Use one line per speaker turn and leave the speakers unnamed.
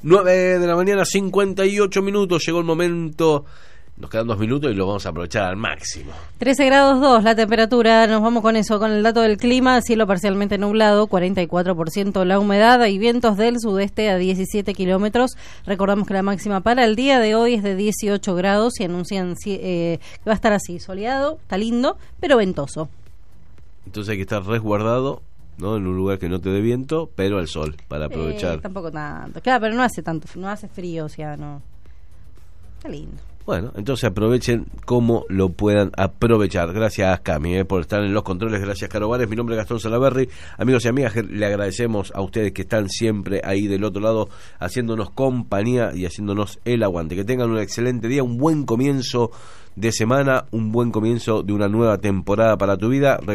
9 de la mañana, 58 minutos. Llegó el momento. Nos quedan 2 minutos y lo vamos a aprovechar al máximo.
13 grados 2 la temperatura. Nos vamos con eso, con el dato del clima. Cielo parcialmente nublado, 44% la humedad y vientos del sudeste a 17 kilómetros. Recordamos que la máxima para el día de hoy es de 18 grados y anuncian que va a estar así, soleado, está lindo, pero ventoso.
Entonces hay que estar resguardado, ¿no? En un lugar que no te dé viento, pero al sol, para aprovechar.
Tampoco tanto. Claro, pero no hace tanto, no hace frío, o sea, no. Está lindo.
Bueno, entonces aprovechen como lo puedan aprovechar. Gracias, Cami, por estar en los controles. Gracias, Caro Vares. Mi nombre es Gastón Salaverry. Amigos y amigas, le agradecemos a ustedes que están siempre ahí del otro lado, haciéndonos compañía y haciéndonos el aguante. Que tengan un excelente día, un buen comienzo de semana, un buen comienzo de una nueva temporada para tu vida.